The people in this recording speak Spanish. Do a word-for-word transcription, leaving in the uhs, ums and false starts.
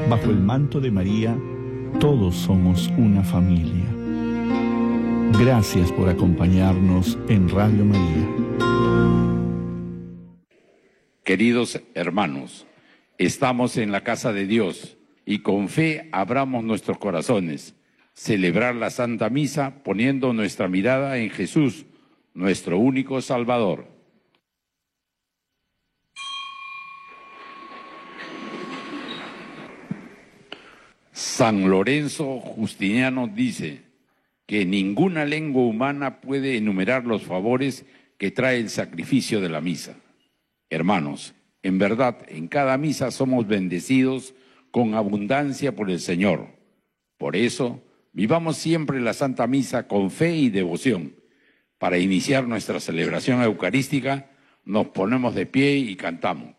Bajo el manto de María, todos somos una familia. Gracias por acompañarnos en Radio María. Queridos hermanos, estamos en la casa de Dios y con fe abramos nuestros corazones, celebrar la Santa Misa poniendo nuestra mirada en Jesús, nuestro único Salvador. San Lorenzo Justiniano dice que ninguna lengua humana puede enumerar los favores que trae el sacrificio de la misa. Hermanos, en verdad, en cada misa somos bendecidos con abundancia por el Señor. Por eso, vivamos siempre la Santa Misa con fe y devoción. Para iniciar nuestra celebración eucarística, nos ponemos de pie y cantamos.